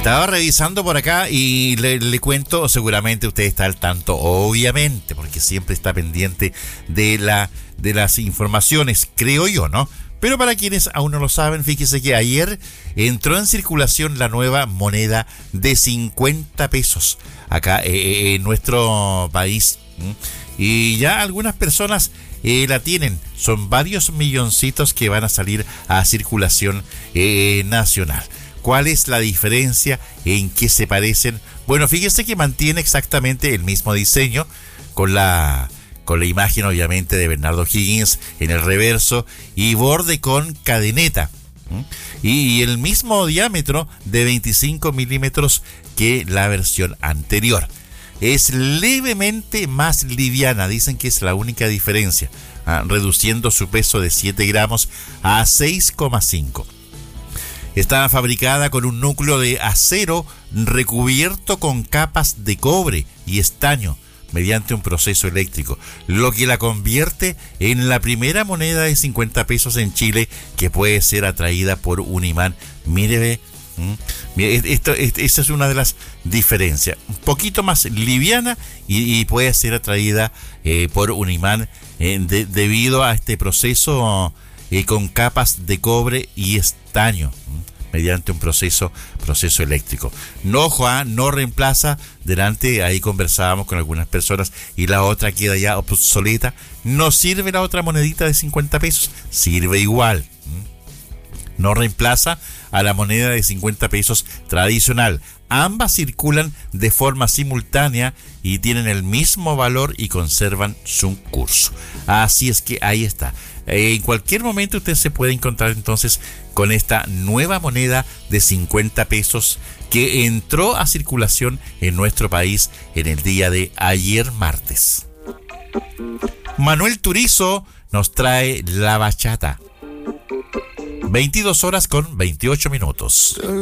Estaba revisando por acá y le cuento, seguramente usted está al tanto, obviamente, porque siempre está pendiente de las informaciones, creo yo, ¿no? Pero para quienes aún no lo saben, fíjese que ayer entró en circulación la nueva moneda de 50 pesos acá en nuestro país. Y ya algunas personas la tienen. Son varios milloncitos que van a salir a circulación nacional. ¿Cuál es la diferencia? ¿En qué se parecen? Bueno, fíjese que mantiene exactamente el mismo diseño con la imagen obviamente de Bernardo Higgins en el reverso y borde con cadeneta. Y el mismo diámetro de 25 milímetros que la versión anterior. Es levemente más liviana, dicen que es la única diferencia, reduciendo su peso de 7 gramos a 6,5. Está fabricada con un núcleo de acero recubierto con capas de cobre y estaño mediante un proceso eléctrico, lo que la convierte en la primera moneda de 50 pesos en Chile que puede ser atraída por un imán. Mire, esta es una de las diferencias. Un poquito más liviana y puede ser atraída por un imán debido a este proceso con capas de cobre y estaño mediante un proceso eléctrico. No reemplaza, delante ahí conversábamos con algunas personas y la otra queda ya obsoleta. No sirve la otra monedita de 50 pesos, sirve igual. No reemplaza a la moneda de 50 pesos tradicional. Ambas circulan de forma simultánea y tienen el mismo valor y conservan su curso. Así es que ahí está. En cualquier momento usted se puede encontrar entonces con esta nueva moneda de 50 pesos que entró a circulación en nuestro país en el día de ayer martes. Manuel Turizo nos trae la bachata. 22 horas con 28 minutos.